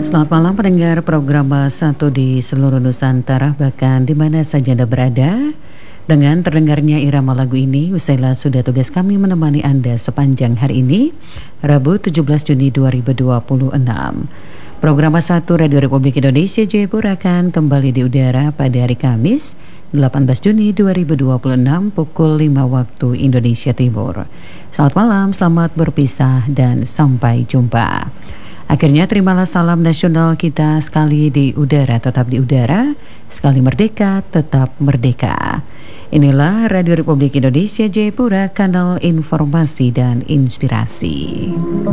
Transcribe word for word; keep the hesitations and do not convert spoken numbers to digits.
Selamat malam pendengar program satu di seluruh Nusantara, bahkan di mana saja Anda berada. Dengan terdengarnya irama lagu ini, usailah sudah tugas kami menemani Anda sepanjang hari ini, Rabu tujuh belas Juni dua ribu dua puluh enam. Program satu Radio Republik Indonesia Jayapura akan kembali di udara pada hari Kamis delapan belas Juni dua ribu dua puluh enam pukul lima waktu Indonesia Timur. Selamat malam, selamat berpisah dan sampai jumpa. Akhirnya terimalah salam nasional kita, sekali di udara tetap di udara, sekali merdeka tetap merdeka. Inilah Radio Republik Indonesia Jayapura, kanal informasi dan inspirasi.